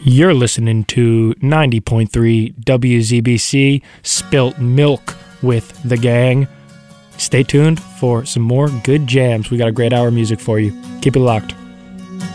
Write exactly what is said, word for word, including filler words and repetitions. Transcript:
You're listening to ninety point three W Z B C, Spilt Milk with the gang. Stay tuned for some more good jams. We got a great hour of music for you. Keep it locked.